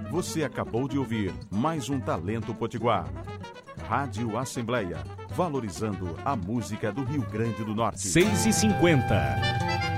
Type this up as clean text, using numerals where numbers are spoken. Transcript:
Você acabou de ouvir mais um Talento Potiguar. Rádio Assembleia, valorizando a música do Rio Grande do Norte. 6h50.